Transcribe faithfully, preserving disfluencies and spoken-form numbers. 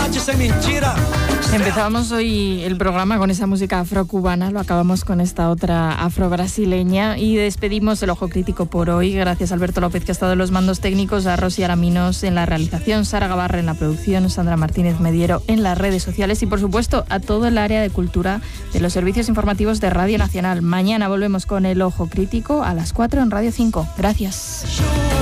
Empezábamos hoy el programa con esa música afrocubana, lo acabamos con esta otra afrobrasileña y despedimos el Ojo Crítico por hoy. Gracias a Alberto López, que ha estado en los mandos técnicos, a Rosy Araminos en la realización, Sara Gavarra en la producción, Sandra Martínez Mediero en las redes sociales y, por supuesto, a todo el área de cultura de los servicios informativos de Radio Nacional. Mañana volvemos con el Ojo Crítico a las cuatro en Radio cinco. Gracias.